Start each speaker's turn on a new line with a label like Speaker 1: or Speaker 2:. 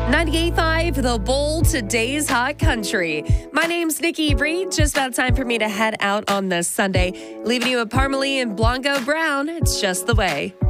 Speaker 1: 98.5 The Bull, today's hot country. My name's Nikki Reed. Just about time for me to head out on this Sunday. Leaving you with Parmalee and Blanco Brown. It's just the way.